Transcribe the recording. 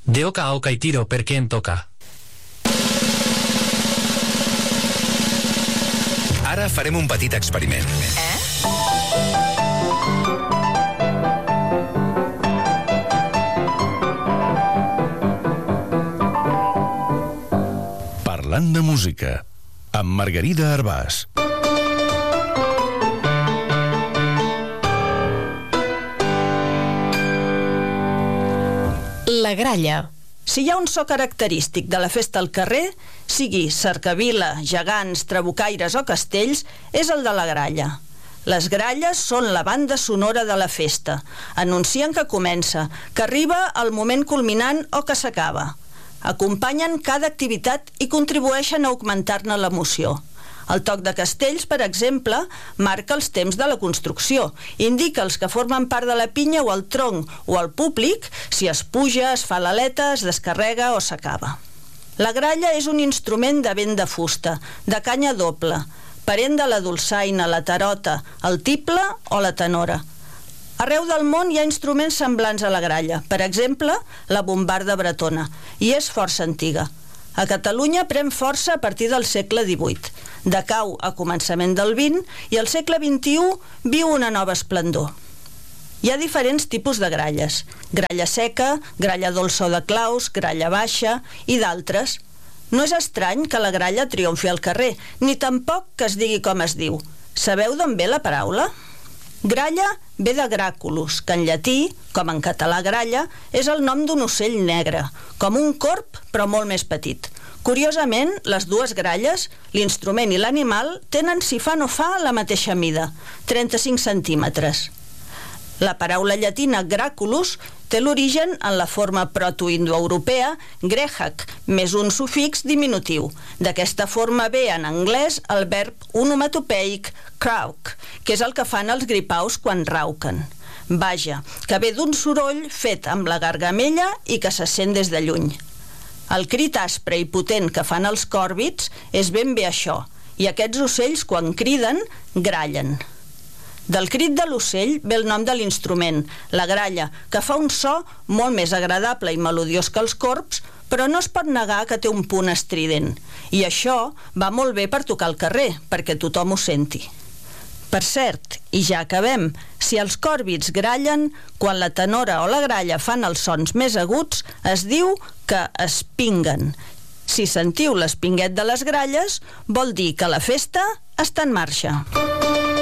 De oca a oca y tiro per què em toca. Ara farem un petit experiment. Parlant de música, amb Margarida Arbàs. La gralla. Si hi ha un so característic de la festa al carrer, sigui cercavila, gegants, trabucaires o castells, és el de la gralla. Les gralles són la banda sonora de la festa. Anuncien que comença, que arriba el moment culminant o que s'acaba. Acompanyen cada activitat i contribueixen a augmentar-ne l'emoció. El toc de castells, per exemple, marca els temps de la construcció. Indica els que formen part de la pinya o el tronc o el públic si es puja, es fa l'aleta, es descarrega o s'acaba. La gralla és un instrument de vent de fusta, de canya doble, parent de la dolçaina, la tarota, el tible o la tenora. Arreu del món hi ha instruments semblants a la gralla, per exemple, la bombarda bretona, i és força antiga. A Catalunya pren força a partir del segle XVIII, decau a començament del XX i al segle XXI viu una nova esplendor. Hi ha diferents tipus de gralles: gralla seca, gralla dolça de claus, gralla baixa i d'altres. No és estrany que la gralla triomfi al carrer, ni tampoc que es digui com es diu. Sabeu d'on ve la paraula? Gralla ve de gràculus, que en llatí, com en català gralla, és el nom d'un ocell negre, com un corb però molt més petit. Curiosament, les dues gralles, l'instrument i l'animal, tenen, si fa no fa, la mateixa mida, 35 centímetres. La paraula llatina gràculus té l'origen en la forma protoindoeuropea grèhac, més un sufix diminutiu. D'aquesta forma ve en anglès el verb onomatopeic croak, que és el que fan els gripaus quan rauquen. Vaja, que ve d'un soroll fet amb la gargamella i que se sent des de lluny. El crit aspre i potent que fan els còrvids és ben bé això, i aquests ocells, quan criden, grallen. Del crit de l'ocell ve el nom de l'instrument, la gralla, que fa un so molt més agradable i melodiós que els corbs, però no es pot negar que té un punt estrident. I això va molt bé per tocar al carrer, perquè tothom ho senti. Per cert, i ja acabem, si els còrvids grallen, quan la tenora o la gralla fan els sons més aguts, es diu que espinguen. Si sentiu l'espinguet de les gralles, vol dir que la festa està en marxa.